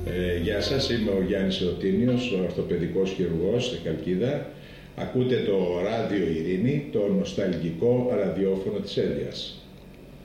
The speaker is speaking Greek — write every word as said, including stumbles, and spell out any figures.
Ε, γεια σας, είμαι ο Γιάννης Ρωτίνιος, ο ορθοπαιδικός χειρουργός στη Χαλκίδα. Ακούτε το Ράδιο Ειρήνη, το νοσταλγικό ραδιόφωνο της Έλιας.